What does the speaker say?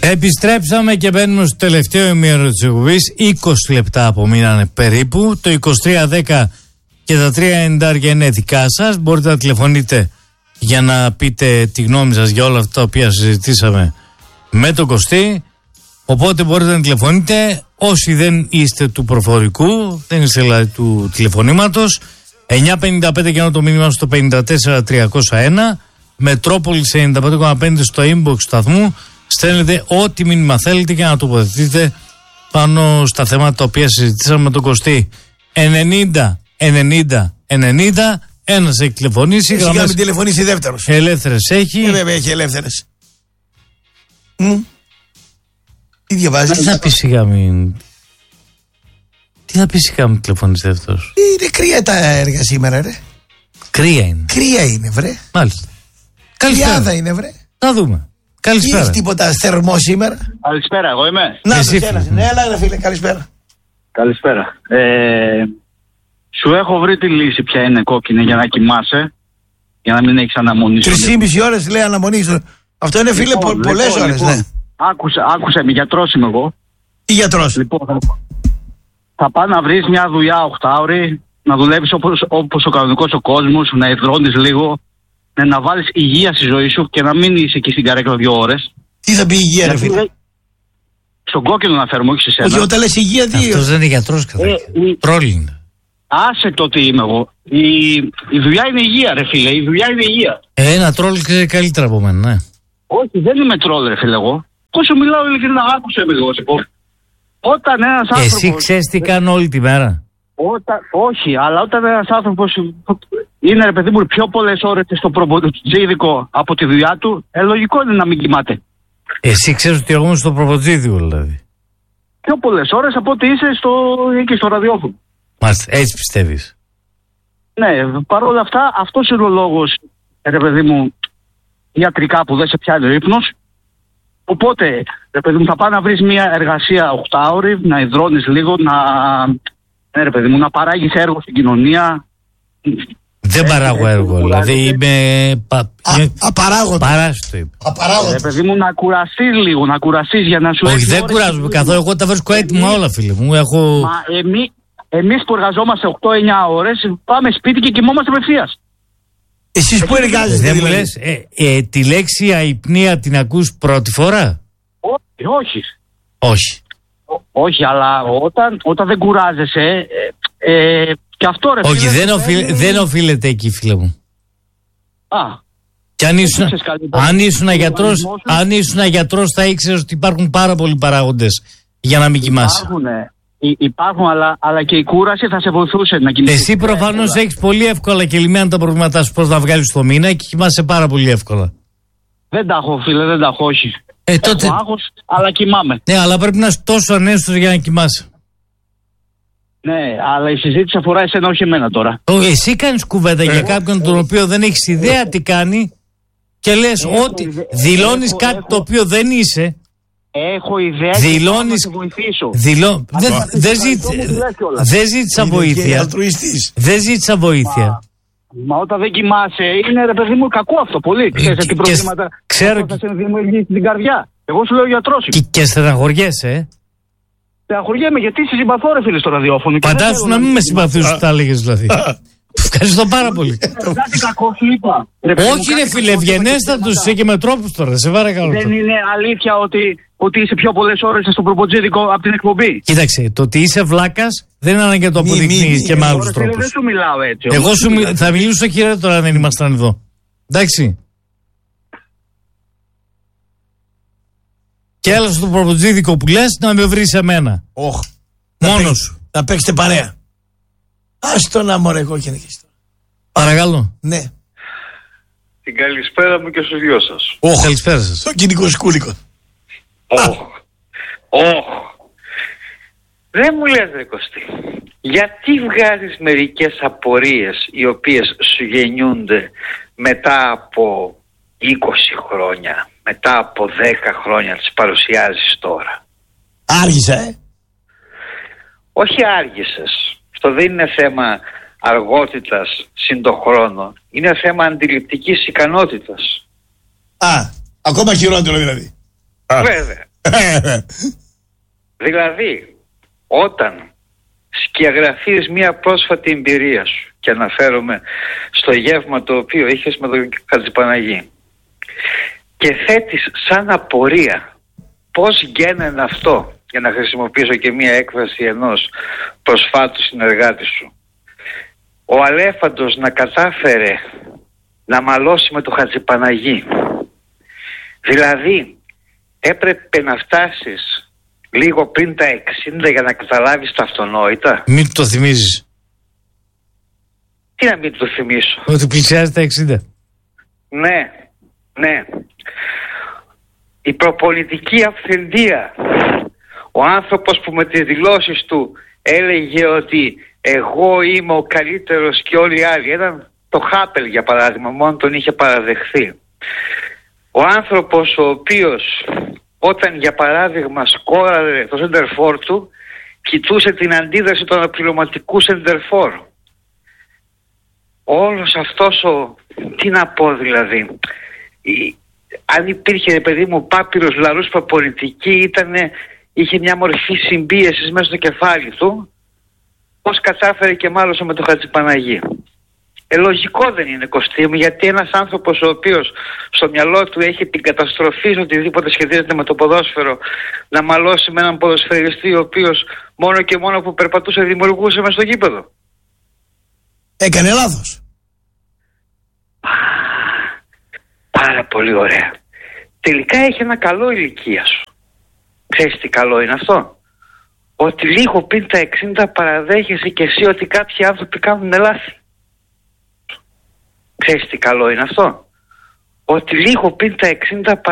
Επιστρέψαμε και μπαίνουμε στο τελευταίο ημίωρο της εκπομπής. 20 λεπτά απομείνανε περίπου. Το 2310 και τα 390 είναι δικά σας. Μπορείτε να τηλεφωνείτε για να πείτε τη γνώμη σας για όλα αυτά τα οποία συζητήσαμε με τον Κωστή. Οπότε μπορείτε να τηλεφωνείτε. Όσοι δεν είστε του προφορικού, δεν είστε δηλαδή του τηλεφωνήματος, 955 και το μήνυμα στο 54301, Μετρόπολης 95,5 στο inbox του σταθμού. Στέλνετε ό,τι μήνυμα θέλετε και να τοποθετείτε πάνω στα θέματα τα οποία συζητήσαμε με τον Κωστή. 90-90-90. Ένας έχει τηλεφωνήσει. Έχει μην τηλεφωνήσει δεύτερος. Ελεύθερες έχει. Βέβαια έχει ελεύθερες. Τι διαβάζεις? Τι θα πει σιγά μην... Τι θα πει σιγά μην τηλεφωνήσει δεύτερος? Είναι κρύα τα έργα σήμερα, ρε. Κρύα είναι. Κρύα είναι, βρε. Μάλιστα. Κρυάδα είναι, βρε. Θα δούμε. Καλησπέρα. Έχει τίποτα θερμό σήμερα? Καλησπέρα, εγώ είμαι. Να, εσύ, ναι, έλα ρε φίλε, καλησπέρα. Καλησπέρα. Σου έχω βρει τη λύση ποια είναι κόκκινη για να κοιμάσαι, για να μην έχεις αναμονή. 3,5 ώρες λέει αναμονή. Αυτό είναι φίλε πολλές ώρες, ναι. Άκουσε με, γιατρός είμαι εγώ. Τι γιατρός? Λοιπόν, θα πάω να βρεις μια δουλειά 8ωρη, να δουλεύεις όπως ο κανονικός ο κόσμος, να υδρώνεις λίγο, να βάλεις υγεία στη ζωή σου και να μην είσαι εκεί στην καρέκλα 2 ώρες. Τι θα πει υγεία, ρε φίλε? Στον κόκκινο να φέρουμε, όχι σε σένα. Όχι, όταν λες υγεία, τι? Αυτός δεν είναι γιατρός καταρχήν. Τρόλινγκ. Άσε το τι είμαι εγώ. Η δουλειά είναι υγεία, ρε φίλε. Η δουλειά είναι υγεία. Ένα τρόλ ξέρει καλύτερα από μένα, ναι. Όχι, δεν είμαι τρόλ, ρε φίλε, εγώ. Πώς σου μιλάω ειλικρινά, άκουσε με λίγο. Όταν ένας άνθρωπος... Εσύ ξέρεις τι κάνω όλη τη μέρα? Όχι, αλλά όταν ένας άνθρωπος είναι, ρε παιδί μου, πιο πολλές ώρες στο προποτζίδικο από τη δουλειά του, λογικό είναι να μην κοιμάται. Εσύ ξέρεις ότι εγώ είμαι στο προποτζίδικο, δηλαδή? Πιο πολλές ώρες από ότι είσαι εκεί στο ραδιόφωνο. Μάλιστα, έτσι πιστεύεις? Ναι, παρόλα αυτά, αυτός είναι ο λόγος, ρε παιδί μου, ιατρικά που δεν σε πιάνει ο ύπνος. Οπότε, ρε παιδί μου, θα πάει να βρεις μια εργασία 8ωρη, να υδρώνεις λίγο, ρε παιδί μου, να παράγεις έργο στην κοινωνία. Δεν παράγω έργο, δηλαδή είμαι... Απαράγωτο. Παράστο είμαι. Ρε παιδί μου, να κουραστείς λίγο, να κουραστείς για να σου... Όχι, δεν κουράζομαι καθόλου, εγώ τα βρίσκω έτοιμα όλα, φίλε μου. Μα εμείς που εργαζόμαστε 8-9 ώρες, πάμε σπίτι και κοιμόμαστε απευθείας. Εσείς που εργάζεστε? Δεν μου λες, τη λέξη αϊπνία την ακούς πρώτη φορά? Όχι. Όχι. Όχι, αλλά όταν δεν κουράζεσαι, και αυτό ρε φίλε... Όχι, δεν οφείλεται εκεί, φίλε μου. Και αν ήσουν γιατρός θα ήξερες ότι υπάρχουν πάρα πολλοί παράγοντες για να μην κοιμάσαι. Υπάρχουν, αλλά και η κούραση θα σε βοηθούσε να κοιμηθείς. Εσύ προφανώς έχεις πολύ εύκολα και λυμμένα τα προβλήματά σου πώς να βγάλεις το μήνα και κοιμάσαι πάρα πολύ εύκολα. Δεν τα έχω, φίλε, δεν τα έχω, όχι. Τότε... Έχω άγχος, αλλά κοιμάμαι. Ναι, αλλά πρέπει να είσαι τόσο ανέστος για να κοιμάσαι. Ναι, αλλά η συζήτηση αφορά εσένα, όχι εμένα τώρα. Εσύ κάνεις κουβέντα για κάποιον τον οποίο δεν έχεις ιδέα τι κάνει και λες ότι δηλώνεις κάτι το οποίο δεν είσαι. Έχω ιδέα και να σε βοηθήσω. Δεν ζήτησα βοήθεια. Δεν ζήτησα βοήθεια. Μα όταν δεν κοιμάσαι είναι, ρε παιδί μου, κακό αυτό πολύ. Ξέρεις τι προβλήματα θα σε δημιουργήσει την καρδιά. Εγώ σου λέω γιατρός. Και στεναχωριέσαι, Στεναχωριέμαι γιατί σε συμπαθώ, ρε φίλε, στο ραδιόφωνο. Φαντάσου να μην με συμπαθείς που τα έλεγες, δηλαδή. Ευχαριστώ πάρα πολύ. Κάτι κακό σου είπα. Όχι, ρε φίλε, ευγενέστατος είσαι και με τρόπους τώρα, σε παρακαλώ. Δεν είναι αλήθεια ότι είσαι πιο πολλές ώρες στο προποτζίδικο από την εκπομπή? Κοίταξε, το ότι είσαι βλάκας δεν είναι ανάγκη να το αποδεικνύεις και με άλλους τρόπους. Δεν σου μιλάω έτσι. Εγώ θα μιλήσω χειρότερα αν δεν ήμασταν εδώ. Εντάξει. Και έλα στο προποτζίδικο που λες να με βρεις εμένα. Μόνος σου. Να παίξετε παρέα. Άστο να μωρέ κόκκινη και στο. Παρακαλώ. Ναι. Την καλησπέρα μου και στους δυο σας. Καλησπέρα σας. Το κοινικό σκούλικο. Δεν μου λες, ρε Κωστή, γιατί βγάζεις μερικές απορίες οι οποίες σου γεννιούνται μετά από 20 χρόνια, μετά από 10 χρόνια, τις παρουσιάζεις τώρα? Άργησα, Όχι άργησες. Αυτό δεν είναι θέμα αργότητας συν το χρόνο. Είναι θέμα αντιληπτικής ικανότητας. Ακόμα χειρότερο δηλαδή. Βέβαια. Δηλαδή, όταν σκιαγραφείς μια πρόσφατη εμπειρία σου, και αναφέρομαι στο γεύμα το οποίο είχες με τον Χατζηπαναγή, και θέτεις σαν απορία πώς γίνανε αυτό, για να χρησιμοποιήσω και μια έκφραση ενός προσφάτου συνεργάτη σου, ο Αλέφαντος να κατάφερε να μαλώσει με το Χατζηπαναγή. Δηλαδή, έπρεπε να φτάσεις λίγο πριν τα 60 για να καταλάβεις τα αυτονόητα. Μην το θυμίζεις. Τι να μην το θυμίσω? Ότι πλησιάζει τα 60. Ναι, ναι. Η προπολιτική αυθεντία. Ο άνθρωπος που με τις δηλώσεις του έλεγε ότι εγώ είμαι ο καλύτερος και όλοι οι άλλοι. Ήταν το Χάπελ, για παράδειγμα, μόνο τον είχε παραδεχθεί. Ο άνθρωπος ο οποίος όταν, για παράδειγμα, σκόραρε το σεντερφόρ του, κοιτούσε την αντίδραση του αναπληρωματικού σεντερφόρ. Όλος αυτός τι να πω δηλαδή, αν υπήρχε, παιδί μου, πάπυρος λαρούς προπολιτική, είχε μια μορφή συμπίεσης μέσα στο κεφάλι του, πώς κατάφερε και μάλωσε με το Χατζηπαναγή. Λογικό δεν είναι, Κωστή μου, γιατί ένας άνθρωπος ο οποίος στο μυαλό του έχει την καταστροφή σε οτιδήποτε σχετίζεται με το ποδόσφαιρο, να μαλώσει με έναν ποδοσφαιριστή ο οποίος μόνο και μόνο που περπατούσε δημιουργούσε μες στο γήπεδο. Έκανε λάθος. Πάρα πολύ ωραία. Τελικά έχει ένα καλό ηλικία σου. Ξέρεις τι καλό είναι αυτό? Ότι λίγο πριν τα 60 παραδέχεσαι και εσύ ότι κάποιοι άνθρωποι κάνουν λάθη. Ξέρεις τι καλό είναι αυτό? Ότι λίγο πριν τα 60